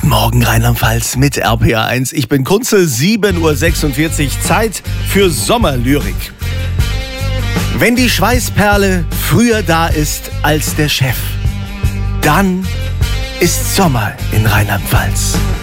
Guten Morgen Rheinland-Pfalz mit RPA1. Ich bin Kunze, 7:46 Uhr, Zeit für Sommerlyrik. Wenn die Schweißperle früher da ist als der Chef, dann ist Sommer in Rheinland-Pfalz.